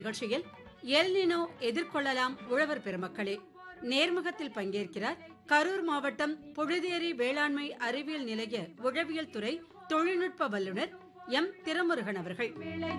நிகழ்ச்சியில் எல்னினோ எதிர்கொள்ளலாம் உழவர் பெருமக்களே. நேர்முகத்தில் பங்கேற்கிறார் கரூர் மாவட்டம் புழுதேரி வேளாண்மை அறிவியல் நிலைய உழவியல் துறை தொழில்நுட்ப வல்லுநர் எம். திருமுருகன் அவர்கள்.